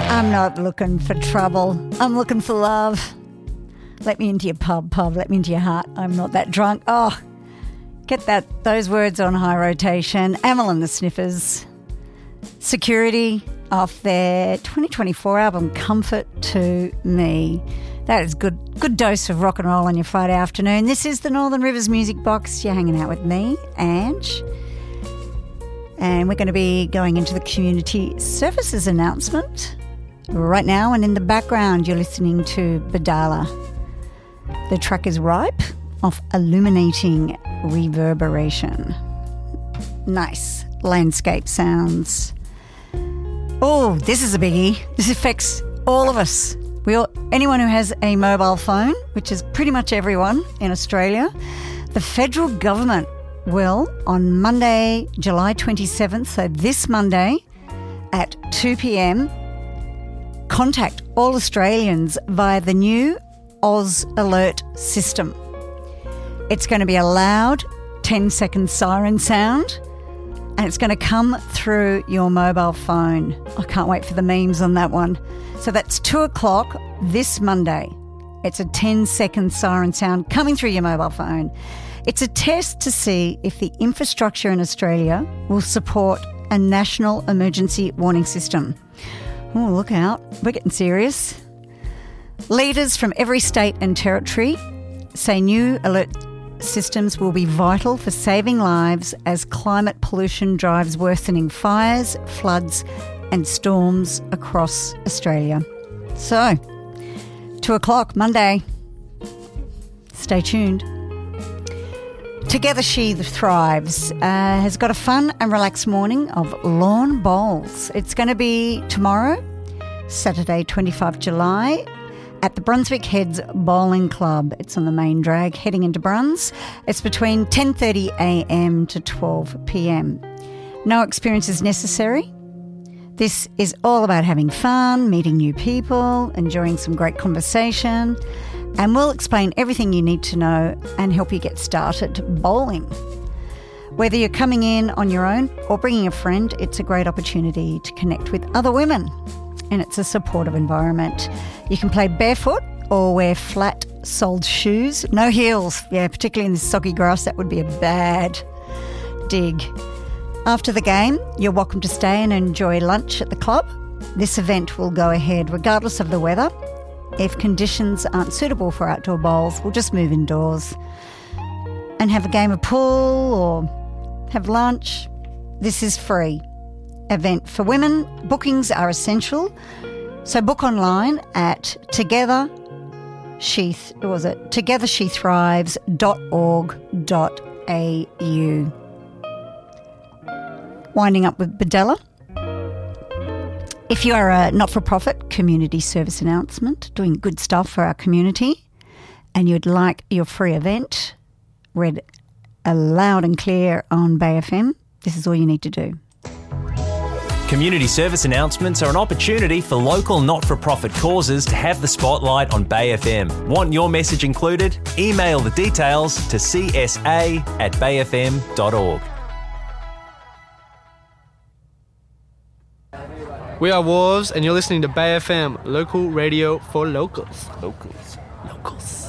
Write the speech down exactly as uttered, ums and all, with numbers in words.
I'm not looking for trouble. I'm looking for love. Let me into your pub, pub. Let me into your heart. I'm not that drunk. Oh, get that those words on high rotation. Amyl and the Sniffers. Security off their twenty twenty-four album, Comfort to Me. That is good. Good dose of rock and roll on your Friday afternoon. This is the Northern Rivers Music Box. You're hanging out with me, Ange. And we're going to be going into the community services announcement right now. And in the background, you're listening to Badala. The track is Ripe off Illuminating Reverberation. Nice landscape sounds. Oh, this is a biggie. This affects all of us. We all, anyone who has a mobile phone, which is pretty much everyone in Australia, the federal government will, on Monday, July twenty-seventh, so this Monday at two p.m, contact all Australians via the new Oz Alert system. It's going to be a loud ten-second siren sound, and it's going to come through your mobile phone. I can't wait for the memes on that one. So that's two o'clock this Monday. It's a ten-second siren sound coming through your mobile phone. It's a test to see if the infrastructure in Australia will support a national emergency warning system. Oh, look out. We're getting serious. Leaders from every state and territory say new alert systems will be vital for saving lives as climate pollution drives worsening fires, floods and storms across Australia. So, two o'clock Monday. Stay tuned. Together She Thrives uh, has got a fun and relaxed morning of lawn bowls. It's going to be tomorrow, Saturday, twenty-fifth of July, at the Brunswick Heads Bowling Club. It's on the main drag heading into Bruns. It's between ten thirty a.m. to twelve p.m. No experience is necessary. This is all about having fun, meeting new people, enjoying some great conversation, and we'll explain everything you need to know and help you get started bowling. Whether you're coming in on your own or bringing a friend, it's a great opportunity to connect with other women, and it's a supportive environment. You can play barefoot or wear flat-soled shoes. No heels. Yeah, particularly in this soggy grass, that would be a bad dig. After the game, you're welcome to stay and enjoy lunch at the club. This event will go ahead regardless of the weather. If conditions aren't suitable for outdoor bowls, we'll just move indoors and have a game of pool or have lunch. This is free event for women. Bookings are essential. So book online at Together She, what was it? together she thrives dot org dot a u. Winding up with Badella. If you are a not-for-profit community service announcement doing good stuff for our community and you'd like your free event read loud and clear on Bay F M, this is all you need to do. Community service announcements are an opportunity for local not-for-profit causes to have the spotlight on Bay F M. Want your message included? Email the details to c s a at bay f m dot org. We are Wolves, and you're listening to Bay F M, local radio for locals. Locals. Locals.